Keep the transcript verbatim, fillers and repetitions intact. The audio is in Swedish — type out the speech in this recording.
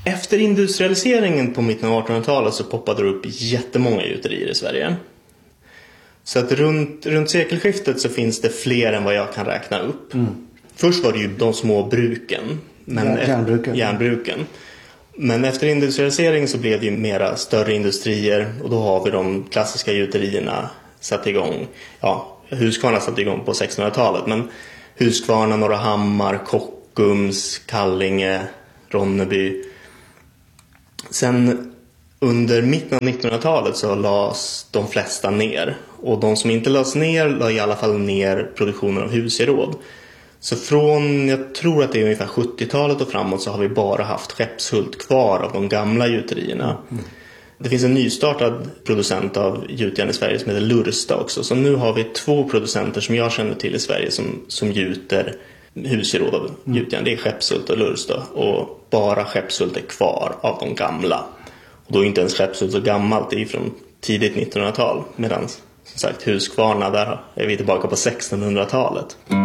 Efter industrialiseringen på mitten av artonhundratalet så poppade det upp jättemånga gjuterier i Sverige. Så att runt, runt sekelskiftet så finns det fler än vad jag kan räkna upp. Mm. Först var det ju de små bruken. Men ja, järnbruken. järnbruken. Men efter industrialiseringen så blev det ju mera större industrier. Och då har vi de klassiska gjuterierna satt igång. Ja, Husqvarna satt igång på sextonhundratalet. Men Husqvarna, Norrahammar, Kockums, Kallinge, Ronneby. Sen under mitten av nittonhundratalet så lades de flesta ner. Och de som inte lades ner la i alla fall ner produktionen av husgeråd. Så från, jag tror att det är ungefär sjuttiotalet och framåt så har vi bara haft Skeppshult kvar av de gamla gjuterierna. Mm. Det finns en nystartad producent av gjutjärn i Sverige som heter Lursta också. Så nu har vi två producenter som jag känner till i Sverige som, som gjuter husgeråd av gjutjärn. Det är Skeppshult och Lursta. Och bara Skeppshult är kvar av de gamla. Och då är inte ens Skeppshult så gammalt, det är från tidigt nittonhundratal. Medan som sagt Husqvarna, där är vi tillbaka på sextonhundratalet.